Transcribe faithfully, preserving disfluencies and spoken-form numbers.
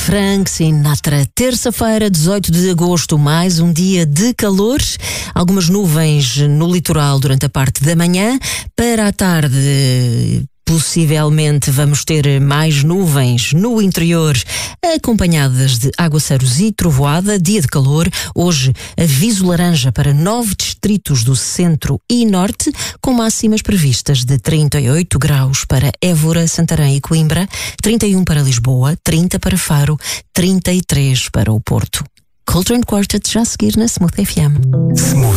Frank Sinatra. Terça-feira, dezoito de agosto, mais um dia de calor. Algumas nuvens no litoral durante a parte da manhã. Para a tarde, possivelmente vamos ter mais nuvens no interior, acompanhadas de aguaceiros e trovoada. Dia de calor. Hoje, aviso laranja para nove distritos do centro e norte, com máximas previstas de trinta e oito graus para Évora, Santarém e Coimbra, trinta e um para Lisboa, trinta para Faro, trinta e três para o Porto. Coltrane Quartet já a seguir na Smooth F M. Smooth